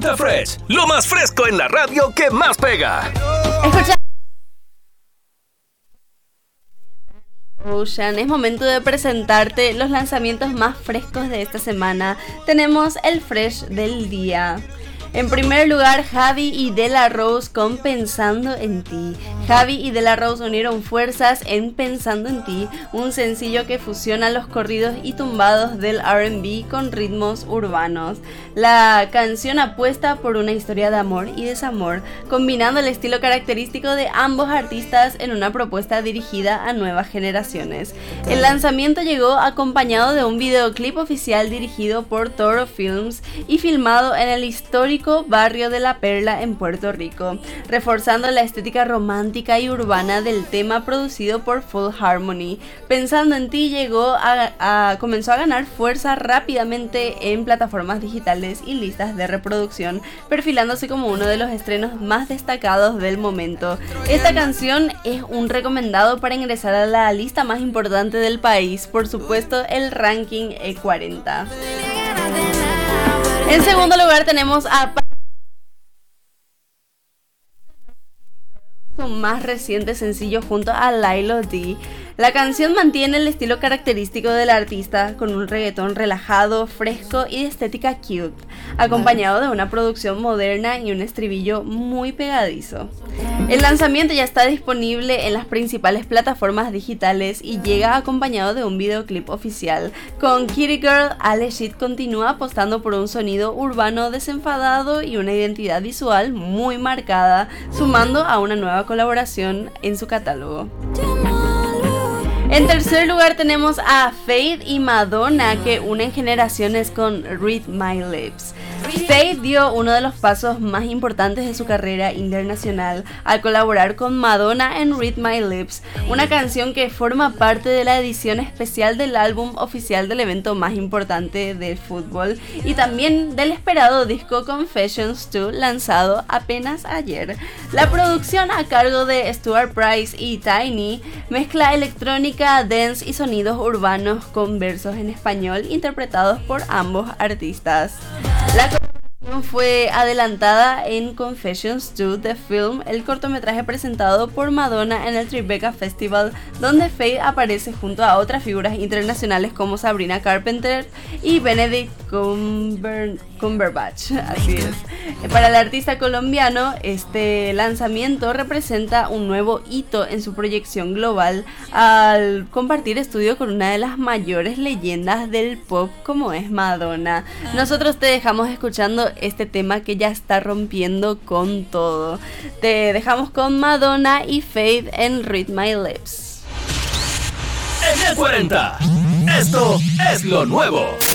The Fresh, lo más fresco en la radio que más pega. Escucha. Ocean, es momento de presentarte los lanzamientos más frescos de esta semana. Tenemos el Fresh del día. En primer lugar, Javi y De La Rose con Pensando en Ti. Javi y De La Rose unieron fuerzas en Pensando en Ti, un sencillo que fusiona los corridos y tumbados del R&B con ritmos urbanos. La canción apuesta por una historia de amor y desamor, combinando el estilo característico de ambos artistas en una propuesta dirigida a nuevas generaciones. El lanzamiento llegó acompañado de un videoclip oficial dirigido por Toro Films y filmado en el histórico barrio de La Perla en Puerto Rico, reforzando la estética romántica y urbana del tema producido por Full Harmony. Pensando en Ti comenzó a ganar fuerza rápidamente en plataformas digitales y listas de reproducción, perfilándose como uno de los estrenos más destacados del momento. Esta canción es un recomendado para ingresar a la lista más importante del país, por supuesto el ranking E40. En segundo lugar tenemos a su más reciente sencillo junto a Lilo D. La canción mantiene el estilo característico del artista con un reggaetón relajado, fresco y de estética cute, acompañado de una producción moderna y un estribillo muy pegadizo. El lanzamiento ya está disponible en las principales plataformas digitales y llega acompañado de un videoclip oficial. Con Kitty Girl, Ale Shit continúa apostando por un sonido urbano desenfadado y una identidad visual muy marcada, sumando a una nueva colaboración en su catálogo. En tercer lugar tenemos a Feid y Madonna, que unen generaciones con Read My Lips. Feid dio uno de los pasos más importantes de su carrera internacional al colaborar con Madonna en Read My Lips, una canción que forma parte de la edición especial del álbum oficial del evento más importante del fútbol y también del esperado disco Confessions 2 lanzado apenas ayer. La producción a cargo de Stuart Price y Tiny mezcla electrónica, dance y sonidos urbanos con versos en español interpretados por ambos artistas. La colaboración fue adelantada en Confessions 2 The Film, el cortometraje presentado por Madonna en el Tribeca Festival, donde Feid aparece junto a otras figuras internacionales como Sabrina Carpenter y Benedict Cumberbatch. Así es. Para el artista colombiano, este lanzamiento representa un nuevo hito en su proyección global al compartir estudio con una de las mayores leyendas del pop como es Madonna. Nosotros te dejamos escuchando este tema que ya está rompiendo con todo. Te dejamos con Madonna y Feid en Read My Lips. En el 40, esto es lo nuevo.